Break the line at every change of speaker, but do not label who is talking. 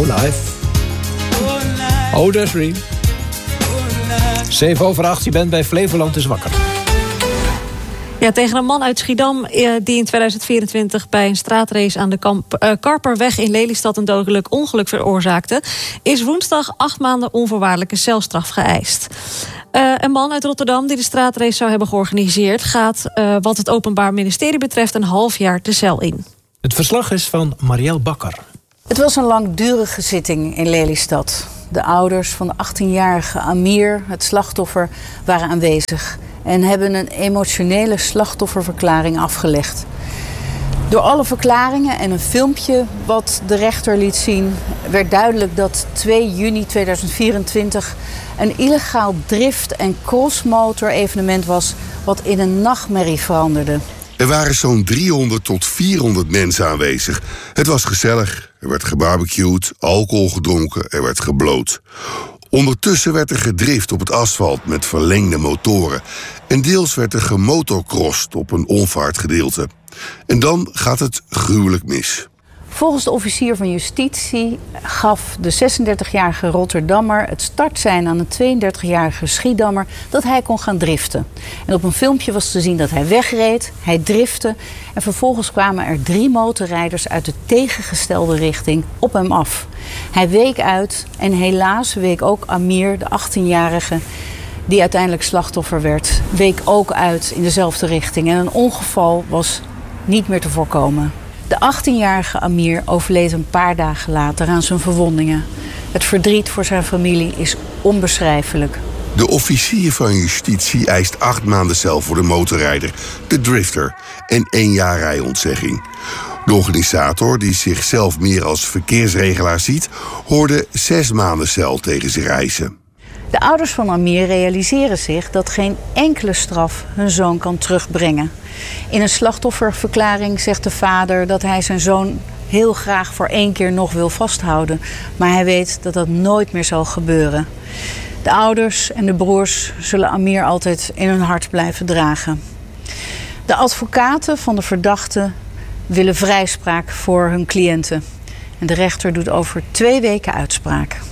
Oh, live. Oh, Desiree. 7:07, je bent bij Flevoland is wakker.
Ja, tegen een man uit Schiedam die in 2024 bij een straatrace aan de Karperweg in Lelystad een dodelijk ongeluk veroorzaakte, is woensdag 8 maanden onvoorwaardelijke celstraf geëist. Een man uit Rotterdam die de straatrace zou hebben georganiseerd gaat, wat het Openbaar Ministerie betreft, een half jaar de cel in.
Het verslag is van Marielle Bakker.
Het was een langdurige zitting in Lelystad. De ouders van de 18-jarige Amir, het slachtoffer, waren aanwezig en hebben een emotionele slachtofferverklaring afgelegd. Door alle verklaringen en een filmpje wat de rechter liet zien, werd duidelijk dat 2 juni 2024 een illegaal drift- en crossmotor-evenement was wat in een nachtmerrie veranderde.
Er waren zo'n 300 tot 400 mensen aanwezig. Het was gezellig. Er werd gebarbecued, alcohol gedronken, er werd gebloot. Ondertussen werd er gedrift op het asfalt met verlengde motoren. En deels werd er gemotorcrossed op een onvaartgedeelte. En dan gaat het gruwelijk mis.
Volgens de officier van justitie gaf de 36-jarige Rotterdammer het startsein aan een 32-jarige Schiedammer dat hij kon gaan driften. En op een filmpje was te zien dat hij wegreed, hij driftte en vervolgens kwamen er 3 motorrijders uit de tegengestelde richting op hem af. Hij week uit en helaas week ook Amir, de 18-jarige, die uiteindelijk slachtoffer werd, week ook uit in dezelfde richting. En een ongeval was niet meer te voorkomen. De 18-jarige Amir overleed een paar dagen later aan zijn verwondingen. Het verdriet voor zijn familie is onbeschrijfelijk.
De officier van justitie eist 8 maanden cel voor de motorrijder, de drifter, en 1 jaar rijontzegging. De organisator, die zichzelf meer als verkeersregelaar ziet, hoorde 6 maanden cel tegen zich eisen.
De ouders van Amir realiseren zich dat geen enkele straf hun zoon kan terugbrengen. In een slachtofferverklaring zegt de vader dat hij zijn zoon heel graag voor 1 keer nog wil vasthouden. Maar hij weet dat dat nooit meer zal gebeuren. De ouders en de broers zullen Amir altijd in hun hart blijven dragen. De advocaten van de verdachte willen vrijspraak voor hun cliënten. En de rechter doet over 2 weken uitspraak.